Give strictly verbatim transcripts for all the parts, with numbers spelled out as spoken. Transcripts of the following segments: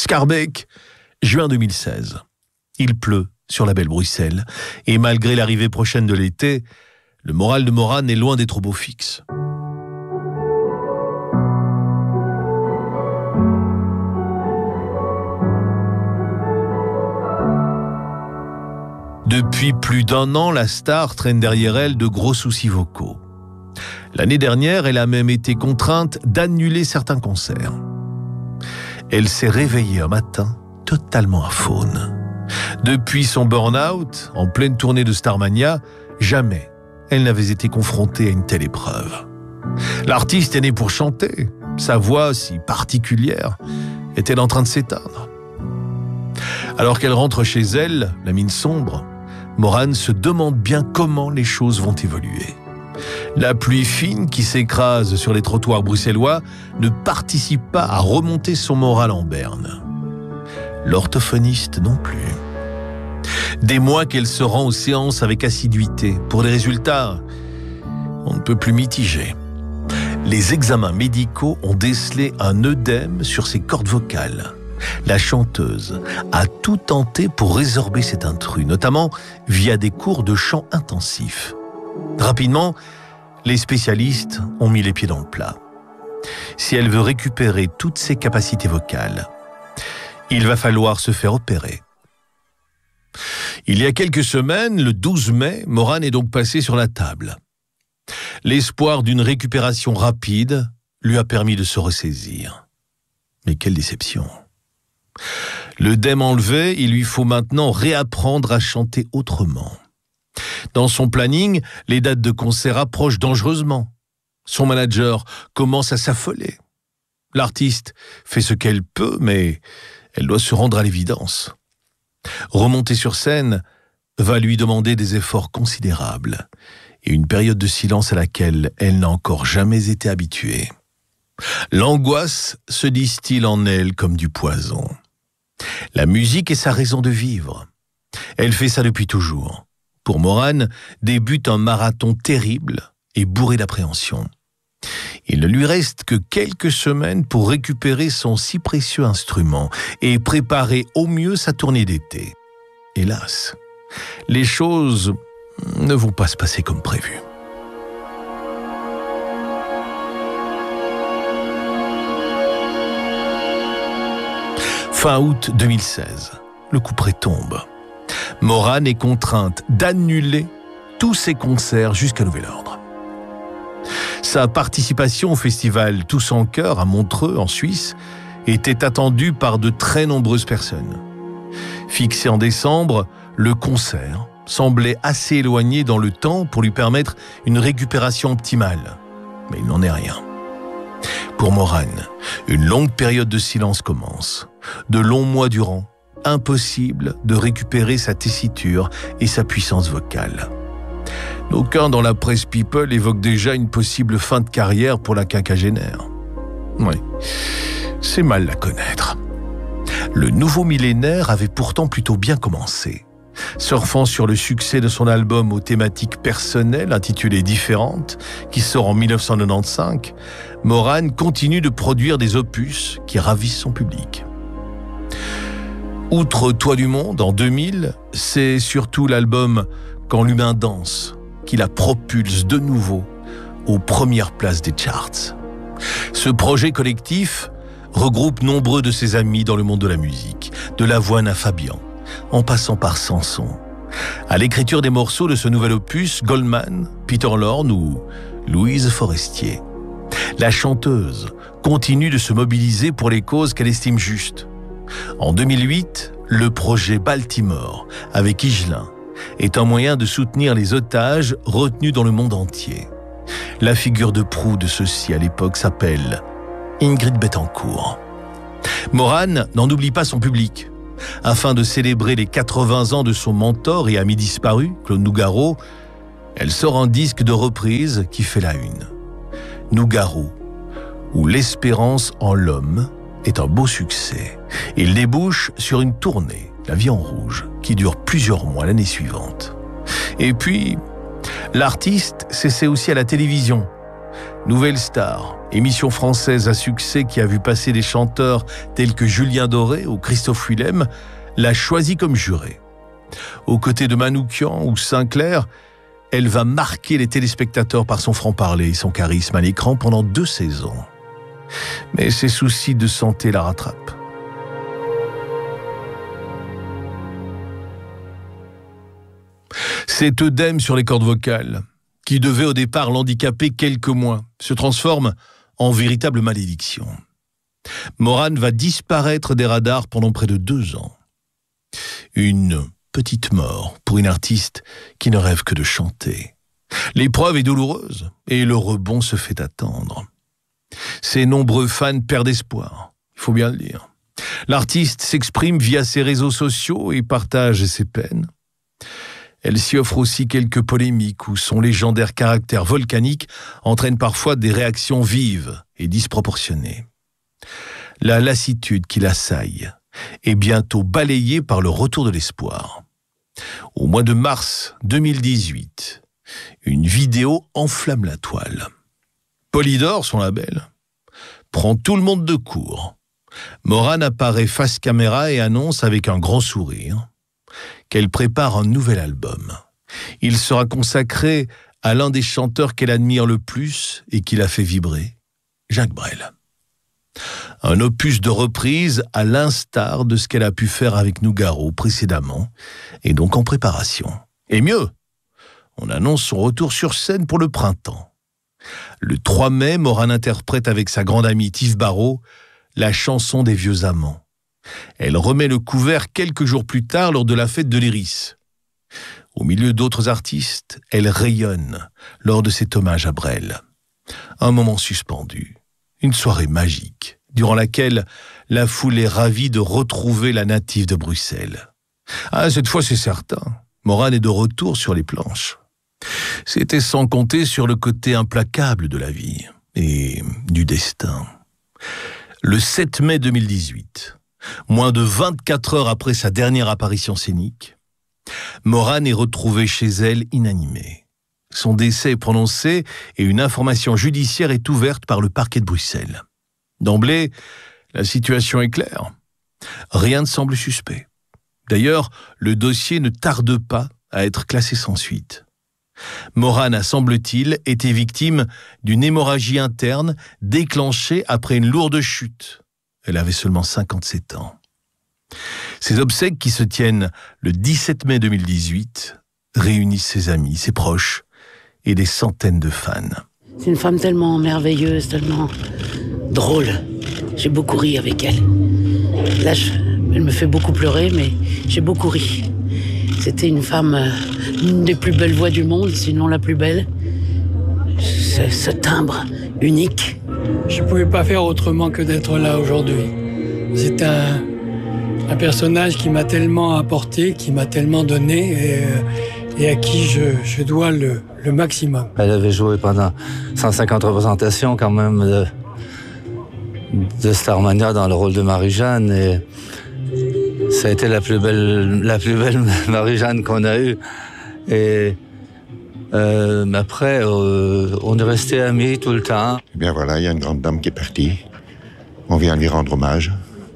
Schaerbeek, juin deux mille seize. Il pleut sur la belle Bruxelles, et malgré l'arrivée prochaine de l'été, le moral de Moran est loin d'être au beau fixe. Depuis plus d'un an, la star traîne derrière elle de gros soucis vocaux. L'année dernière, elle a même été contrainte d'annuler certains concerts. Elle s'est réveillée un matin totalement aphone. Depuis son burn-out, en pleine tournée de Starmania, jamais elle n'avait été confrontée à une telle épreuve. L'artiste est née pour chanter. Sa voix, si particulière, est-elle en train de s'éteindre? Alors qu'elle rentre chez elle, la mine sombre, Moran se demande bien comment les choses vont évoluer. La pluie fine qui s'écrase sur les trottoirs bruxellois ne participe pas à remonter son moral en berne. L'orthophoniste non plus. Des mois qu'elle se rend aux séances avec assiduité. Pour des résultats, on ne peut plus mitiger. Les examens médicaux ont décelé un œdème sur ses cordes vocales. La chanteuse a tout tenté pour résorber cet intrus, notamment via des cours de chant intensifs. Rapidement, les spécialistes ont mis les pieds dans le plat. Si elle veut récupérer toutes ses capacités vocales, il va falloir se faire opérer. Il y a quelques semaines, le douze mai, Moran est donc passé sur la table. L'espoir d'une récupération rapide lui a permis de se ressaisir. Mais quelle déception! L'œdème enlevé, il lui faut maintenant réapprendre à chanter autrement. Dans son planning, les dates de concert approchent dangereusement. Son manager commence à s'affoler. L'artiste fait ce qu'elle peut, mais elle doit se rendre à l'évidence. Remonter sur scène va lui demander des efforts considérables et une période de silence à laquelle elle n'a encore jamais été habituée. L'angoisse se distille en elle comme du poison. La musique est sa raison de vivre. Elle fait ça depuis toujours. Pour Moran, débute un marathon terrible et bourré d'appréhension. Il ne lui reste que quelques semaines pour récupérer son si précieux instrument et préparer au mieux sa tournée d'été. Hélas, les choses ne vont pas se passer comme prévu. Fin août deux mille seize, le couperet tombe. Moran est contrainte d'annuler tous ses concerts jusqu'à nouvel ordre. Sa participation au festival Tous en Chœur à Montreux, en Suisse, était attendue par de très nombreuses personnes. Fixé en décembre, le concert semblait assez éloigné dans le temps pour lui permettre une récupération optimale. Mais il n'en est rien. Pour Moran, une longue période de silence commence. De longs mois durant, impossible de récupérer sa tessiture et sa puissance vocale. D'aucuns dans la presse People évoquent déjà une possible fin de carrière pour la quinquagénaire. Oui, c'est mal la connaître. Le nouveau millénaire avait pourtant plutôt bien commencé. Surfant sur le succès de son album aux thématiques personnelles intitulé Différentes, qui sort en dix-neuf cent quatre-vingt-quinze, Moran continue de produire des opus qui ravissent son public. Outre Toi du monde, en deux mille, c'est surtout l'album Quand l'humain danse qui la propulse de nouveau aux premières places des charts. Ce projet collectif regroupe nombreux de ses amis dans le monde de la musique, de Lavoine à Fabian, en passant par Sanson. À l'écriture des morceaux de ce nouvel opus, Goldman, Peter Lorne ou Louise Forestier. La chanteuse continue de se mobiliser pour les causes qu'elle estime justes. En deux mille huit, le projet Baltimore, avec Higelin, est un moyen de soutenir les otages retenus dans le monde entier. La figure de proue de ceux-ci à l'époque s'appelle Ingrid Betancourt. Moran n'en oublie pas son public. Afin de célébrer les quatre-vingts ans de son mentor et ami disparu, Claude Nougaro, elle sort un disque de reprise qui fait la une. Nougaro, où l'espérance en l'homme est un beau succès. Il débouche sur une tournée, La Vie en Rouge, qui dure plusieurs mois l'année suivante. Et puis, l'artiste s'essaie aussi à la télévision. Nouvelle Star émission française à succès qui a vu passer des chanteurs tels que Julien Doré ou Christophe Willem, l'a choisie comme juré. Aux côtés de Manoukian ou Sinclair, elle va marquer les téléspectateurs par son franc-parler et son charisme à l'écran pendant deux saisons. Mais ses soucis de santé la rattrapent. Cet œdème sur les cordes vocales, qui devait au départ l'handicaper quelques mois, se transforme en véritable malédiction. Morane va disparaître des radars pendant près de deux ans. Une petite mort pour une artiste qui ne rêve que de chanter. L'épreuve est douloureuse et le rebond se fait attendre. Ses nombreux fans perdent espoir, il faut bien le dire. L'artiste s'exprime via ses réseaux sociaux et partage ses peines. Elle s'y offre aussi quelques polémiques où son légendaire caractère volcanique entraîne parfois des réactions vives et disproportionnées. La lassitude qui l'assaille est bientôt balayée par le retour de l'espoir. Au mois de mars deux mille dix-huit, une vidéo enflamme la toile. Polydor, son label, prend tout le monde de court. Morane apparaît face caméra et annonce avec un grand sourire qu'elle prépare un nouvel album. Il sera consacré à l'un des chanteurs qu'elle admire le plus et qui l'a fait vibrer, Jacques Brel. Un opus de reprise à l'instar de ce qu'elle a pu faire avec Nougaro précédemment, et donc en préparation. Et mieux, on annonce son retour sur scène pour le printemps. Le trois mai, Morane interprète avec sa grande amie Tive Barrault la chanson des vieux amants. Elle remet le couvert quelques jours plus tard lors de la fête de l'Iris. Au milieu d'autres artistes, elle rayonne lors de cet hommage à Brel. Un moment suspendu, une soirée magique, durant laquelle la foule est ravie de retrouver la native de Bruxelles. Ah, cette fois c'est certain, Morane est de retour sur les planches. C'était sans compter sur le côté implacable de la vie et du destin. Le sept mai deux mille dix-huit, moins de vingt-quatre heures après sa dernière apparition scénique, Morane est retrouvée chez elle inanimée. Son décès est prononcé et une information judiciaire est ouverte par le parquet de Bruxelles. D'emblée, la situation est claire. Rien ne semble suspect. D'ailleurs, le dossier ne tarde pas à être classé sans suite. Morane a, semble-t-il, été victime d'une hémorragie interne déclenchée après une lourde chute. Elle avait seulement cinquante-sept ans. Ses obsèques, qui se tiennent le dix-sept mai deux mille dix-huit, réunissent ses amis, ses proches et des centaines de fans. C'est une femme tellement merveilleuse, tellement drôle. J'ai beaucoup ri avec elle. Là, je, elle me fait beaucoup pleurer, mais j'ai beaucoup ri. C'était une femme, euh, une des plus belles voix du monde, sinon la plus belle. Ce, ce timbre unique. Je ne pouvais pas faire autrement que d'être là aujourd'hui. C'est un, un personnage qui m'a tellement apporté, qui m'a tellement donné et, et à qui je, je dois le, le maximum. Elle avait joué pendant cent cinquante représentations quand même de, de Starmania dans le rôle de Marie-Jeanne et ça a été la plus belle, la plus belle Marie-Jeanne qu'on a eue. Et euh, après, euh, on est restés amis tout le temps. Eh bien voilà, il y a une grande dame qui est partie. On vient lui rendre hommage.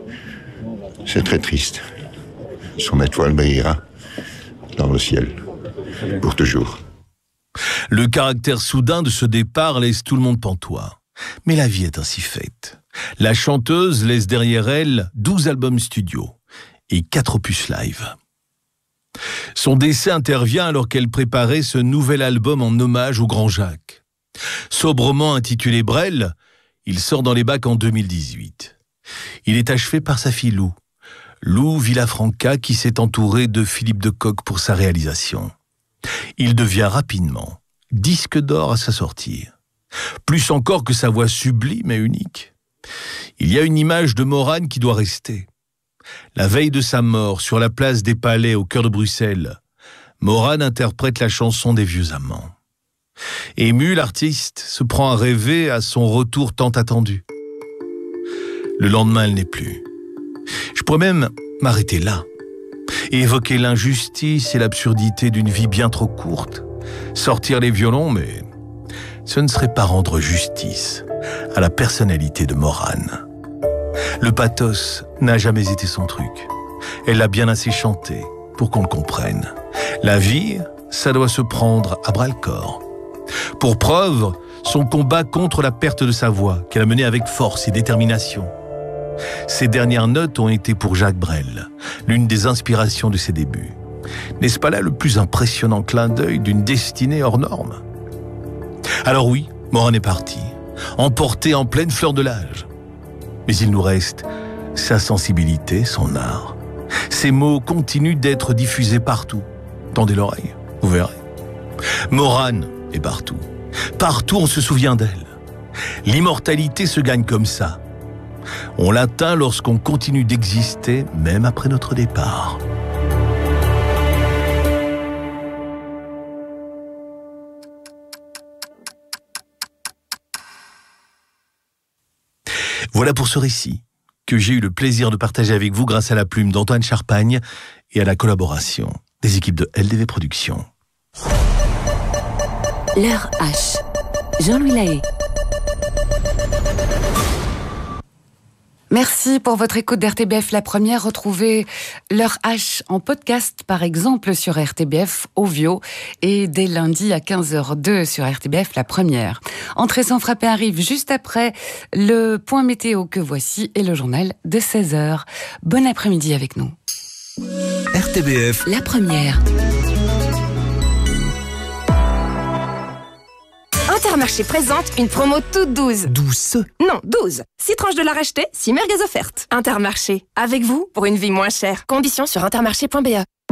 C'est très triste. Son étoile brillera dans le ciel, pour toujours. Le caractère soudain de ce départ laisse tout le monde pantois. Mais la vie est ainsi faite. La chanteuse laisse derrière elle douze albums studio et quatre opus live. Son décès intervient alors qu'elle préparait ce nouvel album en hommage au grand Jacques. Sobrement intitulé Brel, il sort dans les bacs en deux mille dix-huit. Il est achevé par sa fille Lou, Lou Villafranca, qui s'est entourée de Philippe de Cock pour sa réalisation. Il devient rapidement disque d'or à sa sortie. Plus encore que sa voix sublime et unique. Il y a une image de Morane qui doit rester. La veille de sa mort, sur la place des Palais au cœur de Bruxelles, Morane interprète la chanson des vieux amants. Ému, l'artiste se prend à rêver à son retour tant attendu. Le lendemain, elle n'est plus. Je pourrais même m'arrêter là et évoquer l'injustice et l'absurdité d'une vie bien trop courte, sortir les violons, mais ce ne serait pas rendre justice à la personnalité de Morane. Le pathos n'a jamais été son truc. Elle l'a bien assez chanté pour qu'on le comprenne. La vie, ça doit se prendre à bras-le-corps. Pour preuve, son combat contre la perte de sa voix, qu'elle a mené avec force et détermination. Ses dernières notes ont été pour Jacques Brel, l'une des inspirations de ses débuts. N'est-ce pas là le plus impressionnant clin d'œil d'une destinée hors norme ? Alors oui, Morane est partie, emportée en pleine fleur de l'âge. Mais il nous reste sa sensibilité, son art. Ses mots continuent d'être diffusés partout. Tendez l'oreille, vous verrez. Morane est partout. Partout on se souvient d'elle. L'immortalité se gagne comme ça. On l'atteint lorsqu'on continue d'exister, même après notre départ. Voilà pour ce récit que j'ai eu le plaisir de partager avec vous grâce à la plume d'Antoine Charpagne et à la collaboration des équipes de L D V Productions. L'heure H. Jean-Louis Lahaye. Merci pour votre écoute d'R T B F La Première. Retrouvez l'heure H en podcast, par exemple, sur R T B F Ovio et dès lundi à quinze heures deux sur R T B F La Première. Entrée sans frapper arrive juste après le point météo que voici et le journal de seize heures. Bon après-midi avec nous. R T B F La Première. Intermarché présente une promo toute douze. douce. Non, douze. six tranches de la rachetée, six merguez offertes. Intermarché, avec vous pour une vie moins chère. Conditions sur intermarché point b e.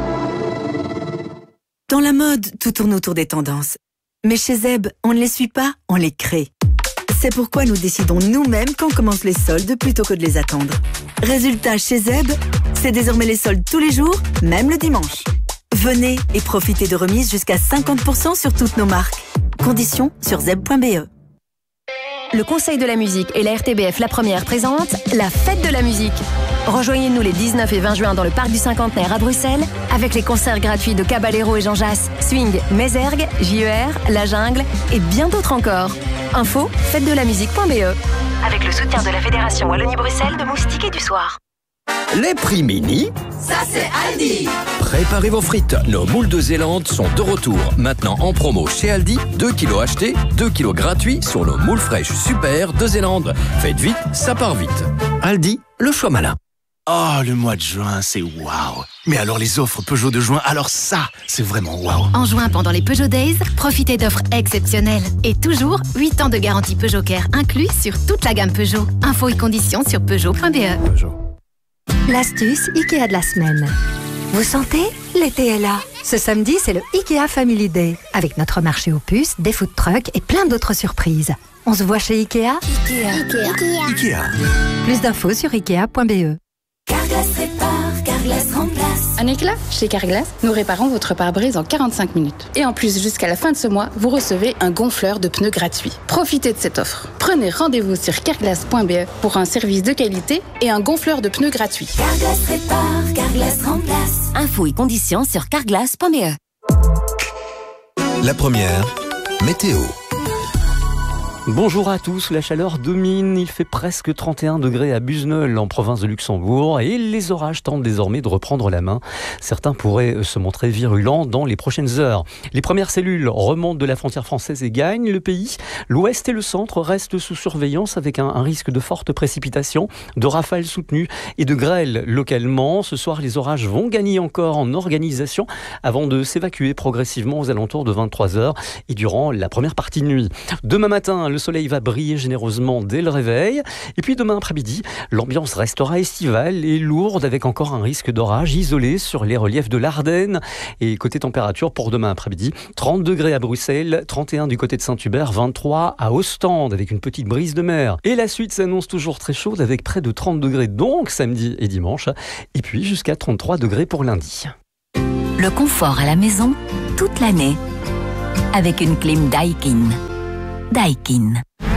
Dans la mode, tout tourne autour des tendances. Mais chez Zeb, on ne les suit pas, on les crée. C'est pourquoi nous décidons nous-mêmes quand commencent les soldes plutôt que de les attendre. Résultat, chez Zeb, c'est désormais les soldes tous les jours, même le dimanche. Venez et profitez de remises jusqu'à cinquante pour cent sur toutes nos marques. Conditions sur zeb point b e. Le Conseil de la musique et la R T B F La Première présente la Fête de la musique. Rejoignez-nous les dix-neuf et vingt juin dans le Parc du Cinquantenaire à Bruxelles avec les concerts gratuits de Caballero et Jean Jass, Swing, Mézergue, J E R, La Jungle et bien d'autres encore. Info fête de la musique point b e. Avec le soutien de la Fédération Wallonie-Bruxelles de Moustique et du Soir. Les prix mini, ça c'est Aldi. Préparez vos frites, nos moules de Zélande sont de retour. Maintenant en promo chez Aldi, deux kilos achetés, deux kilos gratuits sur nos moules fraîches super de Zélande. Faites vite, ça part vite. Aldi, le choix malin. Oh, le mois de juin, c'est waouh. Mais alors les offres Peugeot de juin, alors ça, c'est vraiment waouh. En juin, pendant les Peugeot Days, profitez d'offres exceptionnelles. Et toujours, huit ans de garantie Peugeot Care inclus sur toute la gamme Peugeot. Infos et conditions sur peugeot point b e. Peugeot. L'astuce Ikea de la semaine. Vous sentez? L'été est là. Ce samedi, c'est le Ikea Family Day. Avec notre marché aux puces, des food trucks et plein d'autres surprises. On se voit chez Ikea? Ikea. Ikea. Ikea. Plus d'infos sur ikea point b e. Carglass répare, Carglass remplace. Un éclat? Chez Carglass, nous réparons votre pare-brise en quarante-cinq minutes. Et en plus, jusqu'à la fin de ce mois, vous recevez un gonfleur de pneus gratuit. Profitez de cette offre. Prenez rendez-vous sur carglass point b e pour un service de qualité et un gonfleur de pneus gratuit. Carglass répare, Carglass remplace. Infos et conditions sur carglass point b e. La Première, météo. Bonjour à tous, la chaleur domine, il fait presque trente et un degrés à Busneuil en province de Luxembourg et les orages tentent désormais de reprendre la main. Certains pourraient se montrer virulents dans les prochaines heures. Les premières cellules remontent de la frontière française et gagnent le pays. L'ouest et le centre restent sous surveillance avec un, un risque de fortes précipitations, de rafales soutenues et de grêle localement. Ce soir, les orages vont gagner encore en organisation avant de s'évacuer progressivement aux alentours de vingt-trois heures et durant la première partie de nuit. Demain matin, le soleil va briller généreusement dès le réveil. Et puis demain après-midi, l'ambiance restera estivale et lourde avec encore un risque d'orage isolé sur les reliefs de l'Ardenne. Et côté température pour demain après-midi, trente degrés à Bruxelles, trente et un du côté de Saint-Hubert, vingt-trois à Ostende avec une petite brise de mer. Et la suite s'annonce toujours très chaude avec près de trente degrés donc samedi et dimanche. Et puis jusqu'à trente-trois degrés pour lundi. Le confort à la maison toute l'année avec une clim Daikin. Daikin.